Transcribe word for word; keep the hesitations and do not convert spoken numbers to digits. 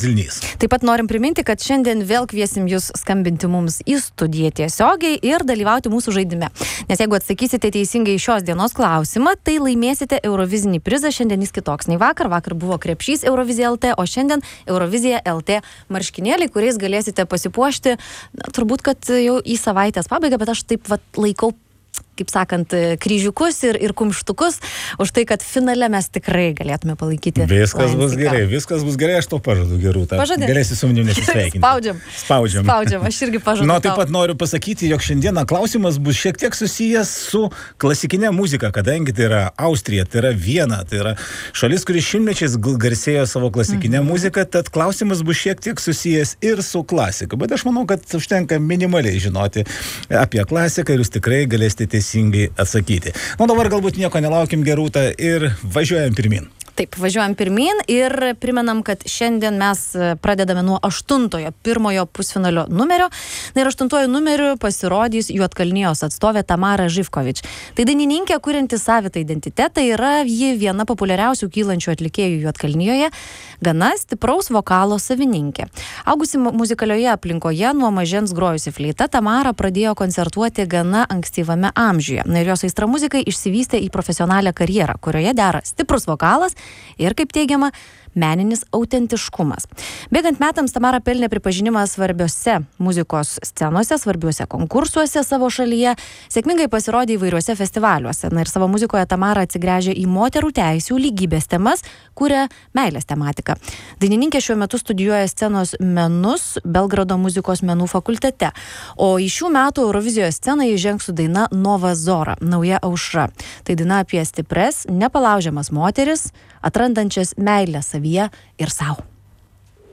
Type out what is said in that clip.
Zilnys. Taip pat norim priminti, kad šiandien vėl kviesim jūs skambinti mums į studiją tiesiogiai ir dalyvauti mūsų žaidime. Nes jeigu atsakysite teisingai šios dienos klausimą, tai laimėsite Eurovizinį prizą. Šiandien jis kitoks nei vakar. Vakar buvo krepšys Eurovizija L T, o šiandien Eurovizija L T marškinėliai, kuriais galėsite pasipuošti. Na, turbūt, kad jau į savaitės pabaigą, bet aš taip vat laikau, kaip sakant, kryžiukus ir, ir kumštukus už tai, kad finale mes tikrai galėtume palaikyti. Viskas Lanciką. bus gerai, viskas bus gerai, aš to pažadu, Gerūta. Pažadė? Galėsi su manim nesisveikinti. Spaudžiam. Spaudžiam. Spaudžiam, aš irgi pažadu. Nu, taip pat noriu pasakyti, jog šiandieną klausimas bus šiek tiek susijęs su klasikinė muzika, kadangi tai yra Austrija, tai yra Viena, tai yra šalis, kuris šimtmečiais garsėjo savo klasikinę mm-hmm. muziką, tad klausimas bus šiek tiek susijęs ir su klasika. Bet aš manau, kad užtenka minimaliai žinoti apie klasiką ir jūs tikrai galėsite teisingai atsakyti. Nu, dabar galbūt nieko nelaukim, Gerūta, ir važiuojam pirmin. Taip, važiuojam pirmin ir primenam, kad šiandien mes pradedame nuo aštuntojo, pirmojo pusfinalio numerio. Na ir aštuntojo numeriu pasirodys Juodkalnijos atstovė Tamara Živkovič. Tai dainininkė, kurianti savitą identitetą, yra ji viena populiariausių kylančių atlikėjų Juodkalnijoje, gana stipraus vokalo savininkė. Augusi muzikalioje aplinkoje, nuo mažens grojusi fleita, Tamara pradėjo koncertuoti gana ankstyvame amžiuje. Na ir jos aistra muzikai išsivystė į profesionalią karjerą, kurioje dera stiprus vokalas ir, kaip teigiama, meninis autentiškumas. Bėgant metams Tamara pelnė pripažinimą svarbiose muzikos scenose, svarbiuose konkursuose savo šalyje, sėkmingai pasirodė įvairiuose festivaliuose. Na ir savo muzikoje Tamara atsigręžė į moterų teisių lygybės temas, kuria meilės tematiką. Dainininkė šiuo metu studijuoja scenos menus Belgrado muzikos menų fakultete, o į šių metų Eurovizijos sceną įžengs su daina Nova Zora, nauja aušra. Tai daina apie stipres, nepalaužiamas moteris, atrandančias meilę savyje ir sau.